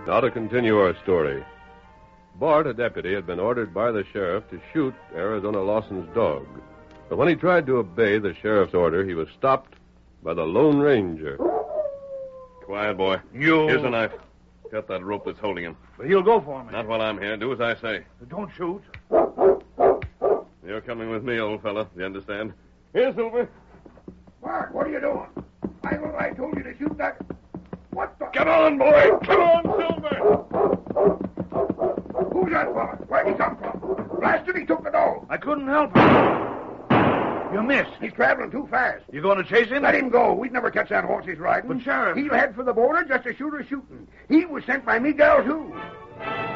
Now to continue our story. Bart, a deputy, had been ordered by the sheriff to shoot Arizona Lawson's dog. But when he tried to obey the sheriff's order, he was stopped by the Lone Ranger. Quiet, boy. You... Here's a knife. Cut that rope that's holding him. But he'll go for me. Not while I'm here. Do as I say. Don't shoot. You're coming with me, old fella. You understand? Here, Silver. Bart, what are you doing? I thought I told you to shoot that... What the... Come on, boy. Come on, Silver. Who's that fella? Where'd he come from? Blasted, he took the dog. I couldn't help it. You missed. He's traveling too fast. You going to chase him? Let him go. We'd never catch that horse he's riding. But, Sheriff... He'll head for the border just as sure as shooting. He was sent by Miguel, too.